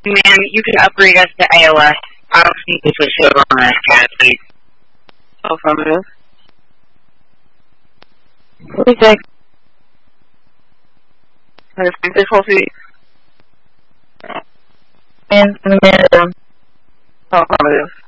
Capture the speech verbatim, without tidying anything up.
Ma'am, you can upgrade us to A O S. I don't think we switch over on that cat, please. Affirmative. Please check. Six four feet. And the man. Affirmative.